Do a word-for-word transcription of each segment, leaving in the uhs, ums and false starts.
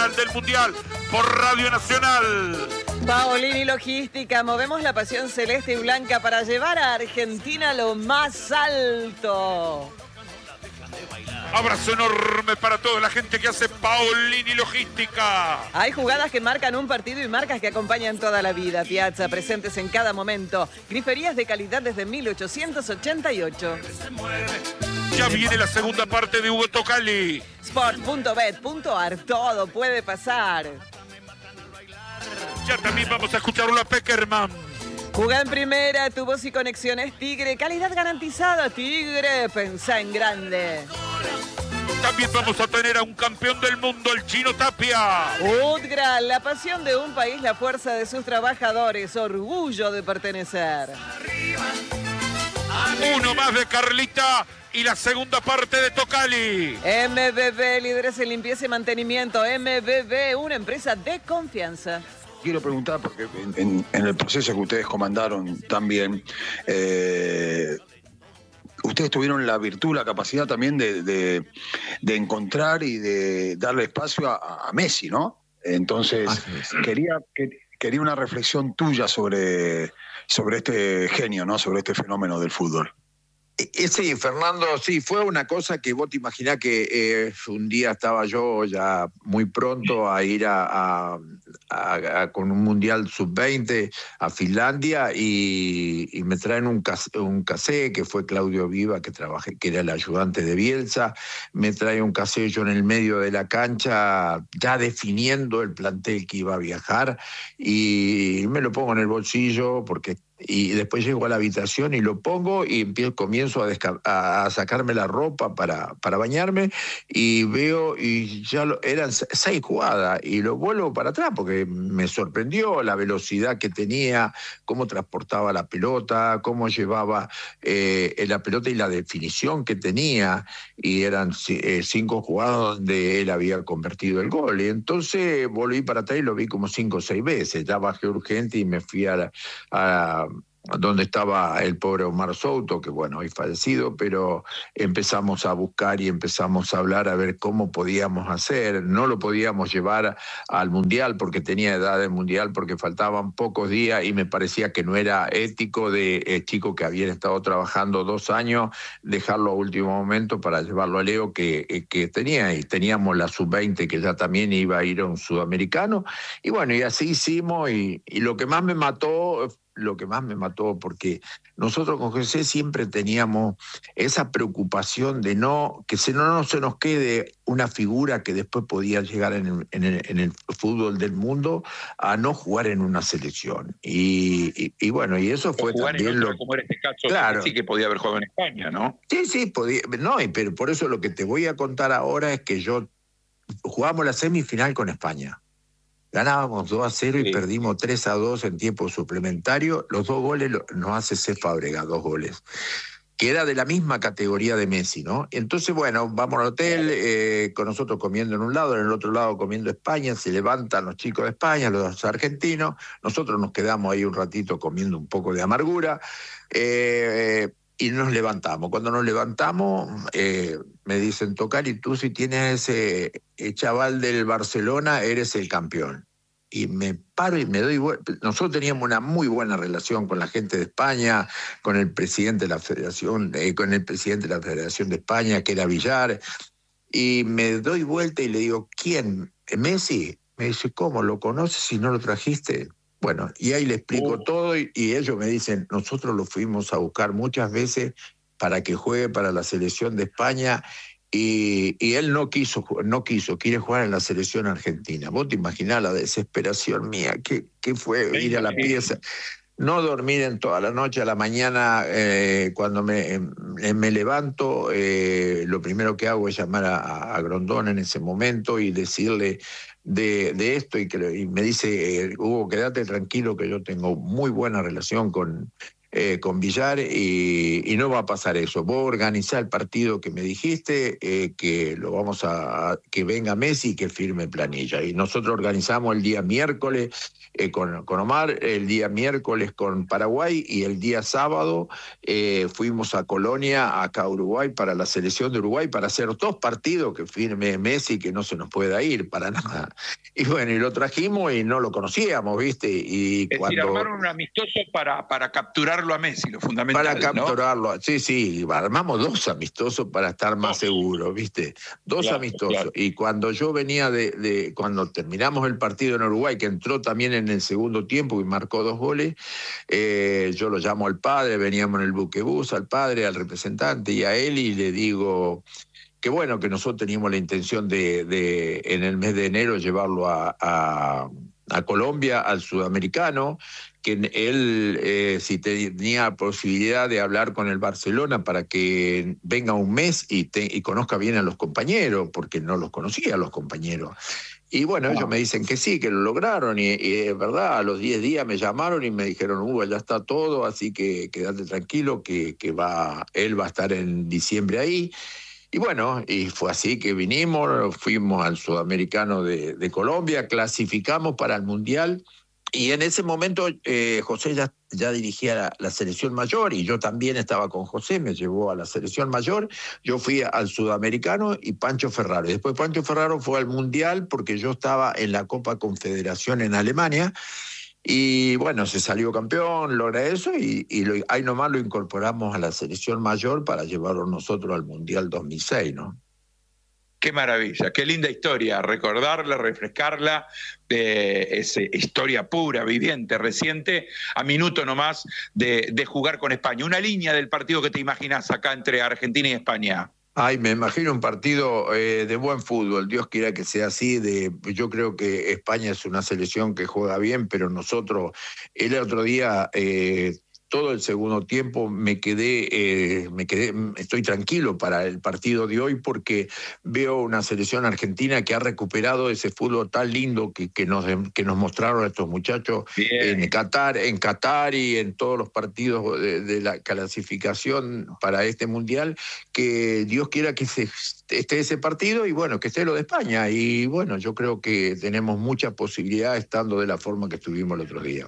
final del Mundial por Radio Nacional. Paolini Logística, movemos la pasión celeste y blanca para llevar a Argentina a lo más alto. Abrazo enorme para toda la gente que hace Paolini Logística. Hay jugadas que marcan un partido y marcas que acompañan toda la vida. Piazza, presentes en cada momento. Griferías de calidad desde mil ochocientos ochenta y ocho. Ya viene la segunda parte de Hugo Tocali. Sport punto bet punto ar, todo puede pasar. Ya también vamos a escucharlo a Peckerman. Juega en primera, tu voz y conexiones Tigre. Calidad garantizada, Tigre. Pensá en grande. También vamos a tener a un campeón del mundo, el Chino Tapia. Utgral, la pasión de un país, la fuerza de sus trabajadores. Orgullo de pertenecer. Uno más de Carlita y la segunda parte de Tocali. M B B, líderes en limpieza y mantenimiento. M B B, una empresa de confianza. Quiero preguntar, porque en, en, en el proceso que ustedes comandaron también, eh, ustedes tuvieron la virtud, la capacidad también de, de, de encontrar y de darle espacio a, a Messi, ¿no? Entonces, ah, quería, que, quería una reflexión tuya sobre, sobre este genio, ¿no? Sobre este fenómeno del fútbol. Sí, Fernando, sí, fue una cosa que vos te imaginás que eh, un día estaba yo ya muy pronto a ir a, a, a, a con un Mundial sub veinte a Finlandia y, y me traen un, un casé que fue Claudio Viva, que trabajé, que era el ayudante de Bielsa, me trae un casé yo en el medio de la cancha ya definiendo el plantel que iba a viajar y me lo pongo en el bolsillo porque... Y después llego a la habitación y lo pongo y empiezo, comienzo a, desca- a sacarme la ropa para, para bañarme y veo, y ya lo, eran seis jugadas y lo vuelvo para atrás porque me sorprendió la velocidad que tenía, cómo transportaba la pelota, cómo llevaba eh, la pelota y la definición que tenía, y eran eh, cinco jugadas donde él había convertido el gol. Y entonces volví para atrás y lo vi como cinco o seis veces, ya bajé urgente y me fui a la... A, donde estaba el pobre Omar Souto, que bueno, hoy fallecido, pero empezamos a buscar y empezamos a hablar a ver cómo podíamos hacer. No lo podíamos llevar al Mundial porque tenía edad de Mundial, porque faltaban pocos días y me parecía que no era ético de eh, chicos que habían estado trabajando dos años, dejarlo a último momento para llevarlo a Leo, que, eh, que tenía, y teníamos la sub veinte que ya también iba a ir a un sudamericano, y bueno, y así hicimos, y, y lo que más me mató... lo que más me mató, porque nosotros con José siempre teníamos esa preocupación de no que se, no, no se nos quede una figura que después podía llegar en el, en el, en el fútbol del mundo a no jugar en una selección. Y, y, y bueno, y eso fue también lo... Como era este caso, claro, sí que podía haber jugado en España, ¿no? Sí, sí, podía, no, pero por eso lo que te voy a contar ahora es que yo jugamos la semifinal con España. Ganábamos dos a cero y sí. Perdimos tres a dos en tiempo suplementario. Los dos goles nos hace C. Fábregas, dos goles, que era de la misma categoría de Messi, ¿no? Entonces, bueno, vamos al hotel, eh, con nosotros comiendo en un lado, en el otro lado comiendo España, se levantan los chicos de España, los argentinos, nosotros nos quedamos ahí un ratito comiendo un poco de amargura, eh, y nos levantamos. Cuando nos levantamos, eh, me dicen, Tocali, tú si tienes ese chaval del Barcelona, eres el campeón. Y me paro y me doy vuelta. Nosotros teníamos una muy buena relación con la gente de España, con el presidente de la Federación, eh, con el presidente de la Federación de España, que era Villar, y me doy vuelta y le digo, ¿quién? ¿Messi? Me dice, ¿cómo? ¿Lo conoces si no lo trajiste? Bueno, y ahí le explico oh. todo y, y ellos me dicen, nosotros lo fuimos a buscar muchas veces para que juegue para la selección de España y, y él no quiso, no quiso, quiere jugar en la selección argentina. Vos te imaginás la desesperación mía, que, que fue sí, ir a la sí. pieza, no dormir en toda la noche, a la mañana eh, cuando me, eh, me levanto, eh, lo primero que hago es llamar a, a Grondona en ese momento y decirle... De, de esto y, que, y me dice, eh, Hugo, quédate tranquilo que yo tengo muy buena relación con eh, con Villar y, y no va a pasar eso. Vos organizá el partido que me dijiste, eh, que lo vamos a, a que venga Messi y que firme planilla. Y nosotros organizamos el día miércoles eh, con, con Omar, el día miércoles con Paraguay y el día sábado eh, fuimos a Colonia, acá a Uruguay, para la selección de Uruguay, para hacer dos partidos que firme Messi, que no se nos pueda ir para nada. Y bueno, y lo trajimos y no lo conocíamos, ¿viste? Y es cuando... decir, armaron un amistoso para, para capturarlo a Messi, lo fundamental, Para capturarlo, ¿no? sí, sí, armamos dos amistosos para estar más seguros, ¿viste? Dos claro, amistosos. Claro. Y cuando yo venía de, de, cuando terminamos el partido en Uruguay, que entró también en el segundo tiempo y marcó dos goles, eh, yo lo llamo al padre, veníamos en el buquebús, al padre, al representante y a él, y le digo... que bueno, que nosotros teníamos la intención de, de en el mes de enero llevarlo a, a, a Colombia, al sudamericano, que él, eh, si tenía posibilidad de hablar con el Barcelona para que venga un mes y, te, y conozca bien a los compañeros, porque no los conocía a los compañeros. Y bueno, ellos me dicen que sí, que lo lograron, y, y es verdad, a los diez días me llamaron y me dijeron, Hugo, ya está todo, así que quédate tranquilo, que, que va, él va a estar en diciembre ahí. Y bueno, y fue así que vinimos, fuimos al Sudamericano de, de Colombia, clasificamos para el Mundial, y en ese momento eh, José ya, ya dirigía la, la selección mayor, y yo también estaba con José, me llevó a la selección mayor, yo fui al Sudamericano y Pancho Ferraro. Y después Pancho Ferraro fue al Mundial porque yo estaba en la Copa Confederación en Alemania, y bueno, se salió campeón, logra eso, y, y lo, ahí nomás lo incorporamos a la selección mayor para llevarlo nosotros al Mundial dos mil seis, ¿no? Qué maravilla, qué linda historia, recordarla, refrescarla, eh, es historia pura, viviente, reciente, a minuto nomás de, de jugar con España. Una línea del partido que te imaginas acá entre Argentina y España. Ay, me imagino un partido eh, de buen fútbol, Dios quiera que sea así. De, yo creo que España es una selección que juega bien, pero nosotros, el otro día, eh, todo el segundo tiempo me quedé, eh, me quedé, estoy tranquilo para el partido de hoy porque veo una selección argentina que ha recuperado ese fútbol tan lindo que, que, nos, que nos mostraron estos muchachos bien. en Qatar, en Qatar y en todos los partidos de, de la clasificación para este mundial, que Dios quiera que se, esté ese partido y bueno, que esté lo de España. Y bueno, yo creo que tenemos mucha posibilidad estando de la forma que estuvimos el otro día.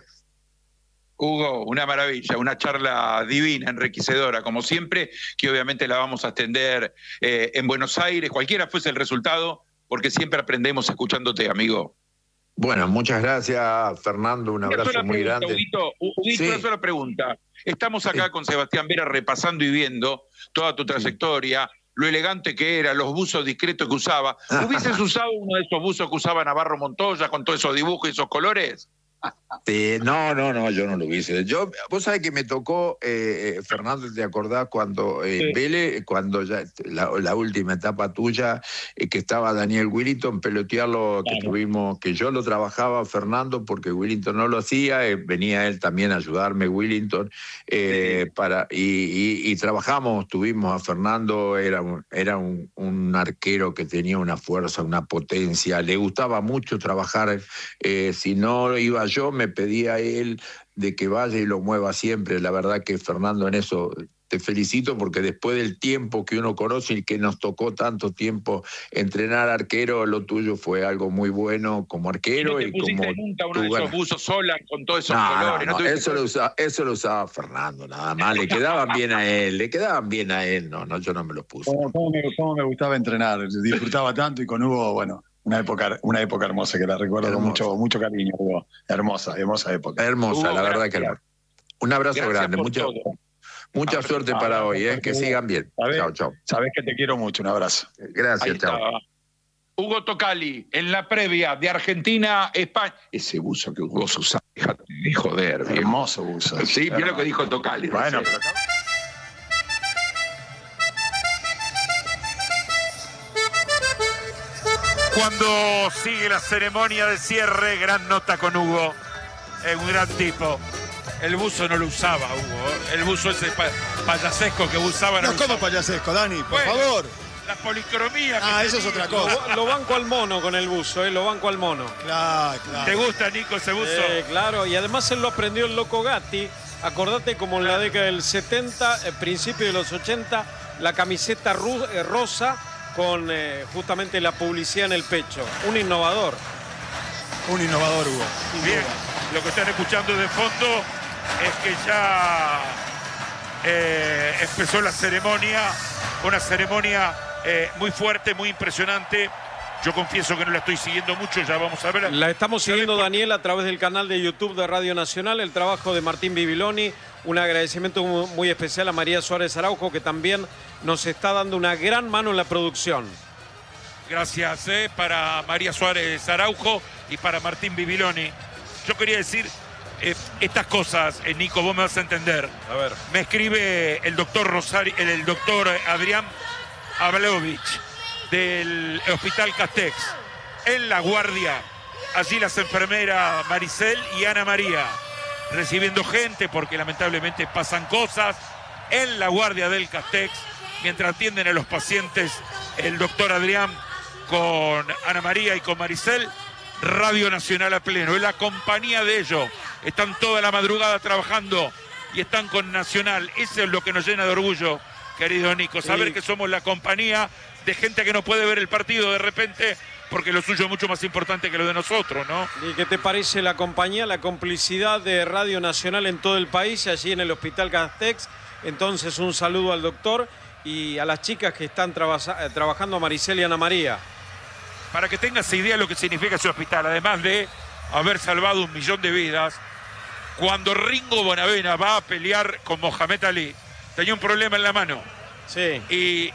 Hugo, una maravilla, una charla divina, enriquecedora, como siempre, que obviamente la vamos a extender eh, en Buenos Aires, cualquiera fuese el resultado, porque siempre aprendemos escuchándote, amigo. Bueno, muchas gracias, Fernando, un abrazo una muy pregunta, grande. Huguito, Huguito, sí. Una sola pregunta. Estamos acá sí. con Sebastián Vera repasando y viendo toda tu trayectoria, sí. lo elegante que era, los buzos discretos que usaba. ¿Hubieses usado uno de esos buzos que usaba Navarro Montoya con todos esos dibujos y esos colores? Sí, no, no, no, yo no lo hice. Yo, vos sabés que me tocó, eh, Fernando, ¿te acordás cuando eh, sí. Vélez, cuando ya la, la última etapa tuya, eh, que estaba Daniel Willington, pelotearlo, claro. que tuvimos, que yo lo trabajaba, Fernando, porque Willington no lo hacía, eh, venía él también a ayudarme, Willington, eh, sí. para, y, y, y trabajamos, tuvimos a Fernando, era, un, era un, un arquero que tenía una fuerza, una potencia, le gustaba mucho trabajar, eh, si no iba yo, me pedía a él de que vaya y lo mueva siempre. La verdad que, Fernando, en eso te felicito, porque después del tiempo que uno conoce y que nos tocó tanto tiempo entrenar arquero, lo tuyo fue algo muy bueno como arquero. ¿Y no te y pusiste como nunca uno de esos buzos sola con todos esos no, colores? No, no, ¿No eso, lo usaba, eso lo usaba Fernando, nada más. Le quedaban bien a él, le quedaban bien a él. No, no, yo no me los puse. ¿Cómo, cómo, me, cómo me gustaba entrenar? Disfrutaba tanto y con Hugo, bueno... Una época, una época hermosa que la recuerdo hermosa. con mucho, mucho cariño, Hugo. Hermosa, hermosa época. Hermosa, Hugo, la verdad gracias. que hermosa. Un abrazo gracias grande, mucha, mucha suerte ah, para hoy, eh, que sigan bien. ¿Sabés? Chao, chao. Sabés que te quiero mucho, un abrazo. Gracias, chao. Hugo Tocali, en la previa de Argentina, España. Ese buzo que vos usás, déjate de joder. Bien. Hermoso buzo. Sí, mira lo que dijo Tocali. Bueno, pero... Cuando sigue la ceremonia de cierre, gran nota con Hugo, es un gran tipo. El buzo no lo usaba, Hugo, el buzo ese pa payasesco que usaban. No, ¿cómo payasesco, Dani? Por bueno, favor. La policromía. Ah, que eso es tenía. otra cosa. Lo, lo banco al mono con el buzo, ¿eh? Lo banco al mono. Claro, claro. ¿Te gusta, Nico, ese buzo? Eh, claro, y además él lo aprendió el Loco Gatti. Acordate como en la década del setenta, eh, principio de los ochenta, la camiseta ru eh, rosa con eh, justamente la publicidad en el pecho. Un innovador. Un innovador, Hugo. Bien, lo que están escuchando de fondo es que ya eh, empezó la ceremonia, una ceremonia eh, muy fuerte, muy impresionante. Yo confieso que no la estoy siguiendo mucho, ya vamos a ver. La estamos siguiendo, Daniel, a través del canal de YouTube de Radio Nacional, el trabajo de Martín Bibiloni. Un agradecimiento muy especial a María Suárez Araujo, que también nos está dando una gran mano en la producción. Gracias eh, para María Suárez Araujo y para Martín Bibiloni. Yo quería decir eh, estas cosas, eh, Nico, vos me vas a entender. A ver. Me escribe el doctor Rosario, el, el doctor Adrián Ableovich del Hospital Castex. En la guardia, allí las enfermeras Maricel y Ana María, recibiendo gente porque lamentablemente pasan cosas. En la guardia del Castex, mientras atienden a los pacientes, el doctor Adrián con Ana María y con Maricel, Radio Nacional a pleno. Es la compañía de ellos. Están toda la madrugada trabajando y están con Nacional. Eso es lo que nos llena de orgullo, querido Nico. Saber sí. que somos la compañía de gente que no puede ver el partido de repente porque lo suyo es mucho más importante que lo de nosotros, ¿no? ¿Y qué te parece la compañía, la complicidad de Radio Nacional en todo el país, allí en el Hospital Castex? Entonces, un saludo al doctor y a las chicas que están traba trabajando, Maricel y Ana María. Para que tengas idea de lo que significa ese hospital, además de haber salvado un millón de vidas, cuando Ringo Bonavena va a pelear con Mohamed Ali, tenía un problema en la mano. Sí. Y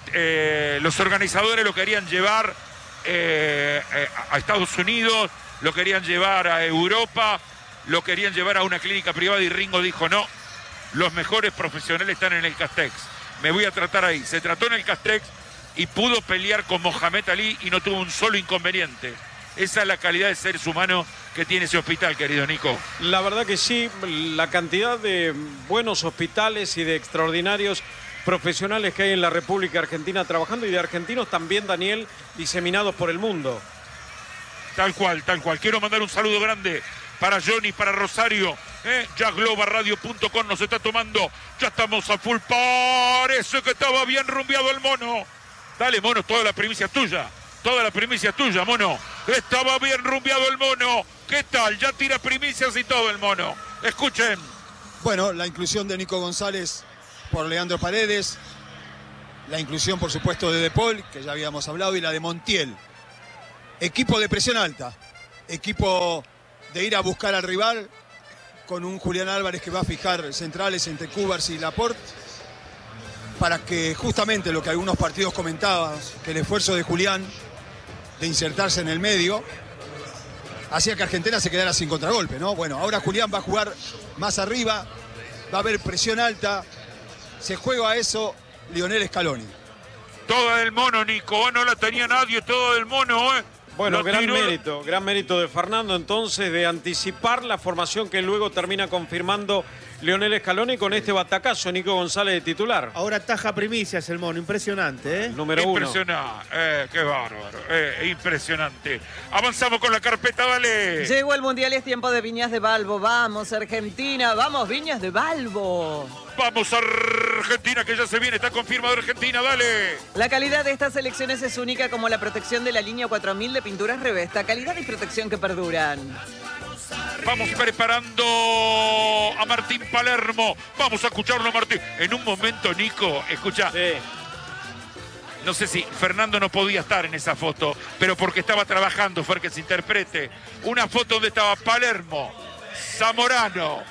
eh, los organizadores lo querían llevar eh, eh, a Estados Unidos, lo querían llevar a Europa, lo querían llevar a una clínica privada y Ringo dijo no, los mejores profesionales están en el Castex, me voy a tratar ahí. Se trató en el Castex y pudo pelear con Mohamed Ali y no tuvo un solo inconveniente. Esa es la calidad de seres humanos que tiene ese hospital, querido Nico. La verdad que sí, la cantidad de buenos hospitales y de extraordinarios profesionales que hay en la República Argentina trabajando y de argentinos también, Daniel, diseminados por el mundo. Tal cual, tal cual. Quiero mandar un saludo grande para Johnny, para Rosario. ¿eh? Ya globa radio punto com nos está tomando. Ya estamos a full. Parece que estaba bien rumbeado el mono. Dale, mono, toda la primicia es tuya. Toda la primicia es tuya, mono. Estaba bien rumbeado el mono. ¿Qué tal? Ya tira primicias y todo el mono. Escuchen. Bueno, la inclusión de Nico González por Leandro Paredes, la inclusión, por supuesto, de De Paul, que ya habíamos hablado, y la de Montiel. Equipo de presión alta, equipo de ir a buscar al rival, con un Julián Álvarez que va a fijar centrales entre Cubars y Laporte, para que justamente lo que algunos partidos comentaban, que el esfuerzo de Julián de insertarse en el medio hacía que Argentina se quedara sin contragolpe, ¿no? Bueno, ahora Julián va a jugar más arriba, va a haber presión alta, se juega a eso Lionel Scaloni. Toda del mono, Nico. No la tenía nadie, todo del mono, ¿eh? Bueno, Lo gran tiró... mérito, gran mérito de Fernando entonces de anticipar la formación que luego termina confirmando Lionel Scaloni con este batacazo, Nico González de titular. Ahora taja primicias el mono, impresionante, ¿eh? Número uno. Impresionante, eh, qué bárbaro, eh, impresionante. Avanzamos con la carpeta, dale. Llegó el Mundial y es tiempo de Viñas de Balbo. Vamos, Argentina, vamos, Viñas de Balbo. Vamos a Argentina, que ya se viene, está confirmado Argentina, dale. La calidad de estas selecciones es única como la protección de la línea cuatro mil de pinturas Revesta. Calidad y protección que perduran. Vamos preparando a Martín Palermo. Vamos a escucharlo, Martín. En un momento, Nico, escucha. Sí. No sé si Fernando no podía estar en esa foto, pero porque estaba trabajando, fue el que se interprete. Una foto donde estaba Palermo, Zamorano,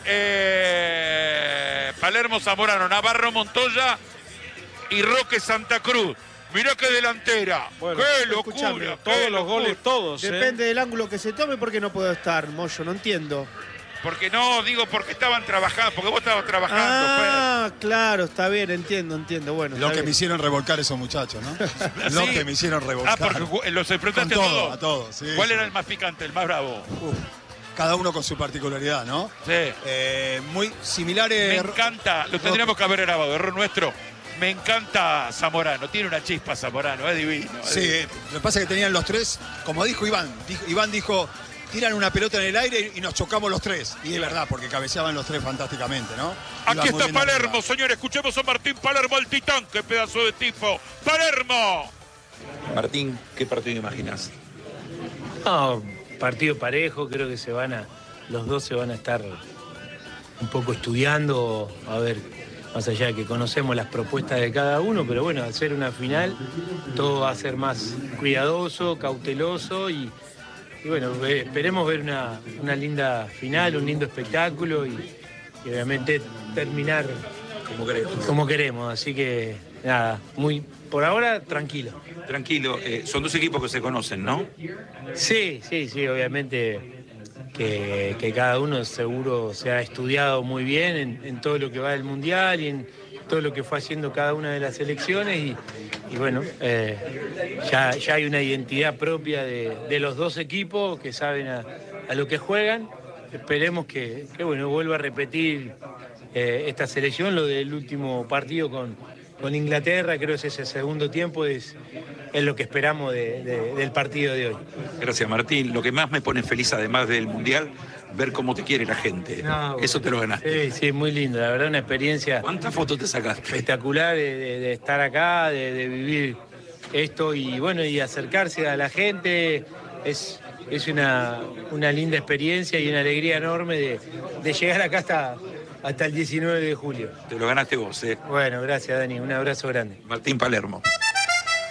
eh, Palermo, Zamorano, Navarro, Montoya y Roque Santa Cruz. Mirá qué delantera. Bueno, qué escuchame, locura. Todos qué los locura. goles, todos. ¿eh? Depende del ángulo que se tome, ¿por qué no puedo estar, Moyo? No entiendo. Porque no, digo porque estaban trabajando, porque vos estabas trabajando. Ah, claro, está bien, entiendo, entiendo. Bueno, Lo está que bien. me hicieron revolcar esos muchachos, ¿no? Lo Sí. que me hicieron Ah, revolcar. porque los Con enfrentaste a todo, todos. a todos, sí, ¿Cuál sí. era el más picante, el más bravo? Uf, cada uno con su particularidad, ¿no? Sí. Eh, muy Me similares. encanta, lo tendríamos que haber grabado, error nuestro. Me encanta Zamorano, tiene una chispa Zamorano, es divino. Es Sí, divino. lo que pasa es que tenían los tres, como dijo Iván, dijo- Iván dijo, tiran una pelota en el aire y nos chocamos los tres. Y es verdad, porque cabeceaban los tres fantásticamente, ¿no? Iban Aquí muy está bien Palermo, arriba. señores, escuchemos a Martín Palermo, el titán, qué pedazo de tifo. ¡Palermo! Martín, ¿qué partido imaginas? No, partido parejo, creo que se van a, los dos se van a estar un poco estudiando, a ver, más allá de que conocemos las propuestas de cada uno, pero bueno, al ser una final, todo va a ser más cuidadoso, cauteloso y, y bueno, ve- esperemos ver una, una linda final, un lindo espectáculo y, y obviamente terminar Como queremos. como queremos, así que nada, muy, por ahora tranquilo. Tranquilo, eh, son dos equipos que se conocen, ¿no? Sí, sí, sí, obviamente que, que cada uno seguro se ha estudiado muy bien en, en todo lo que va del Mundial y en todo lo que fue haciendo cada una de las selecciones y, y bueno, eh, ya, ya hay una identidad propia de, de los dos equipos que saben a, a lo que juegan. Esperemos que, que bueno, vuelva a repetir eh, esta selección, lo del último partido con, con Inglaterra, creo que ese segundo tiempo es, es lo que esperamos de- de- del partido de hoy. Gracias, Martín. Lo que más me pone feliz, además del Mundial, ver cómo te quiere la gente. No, Eso te lo ganaste. Sí, sí, muy lindo, la verdad una experiencia ¿Cuántas fotos te sacaste? espectacular de, de- de estar acá, de, de vivir esto y bueno, y acercarse a la gente. Es, es una, una linda experiencia y una alegría enorme de, de llegar acá hasta, hasta el diecinueve de julio. Te lo ganaste vos, ¿eh? Bueno, gracias Dani, un abrazo grande. Martín Palermo.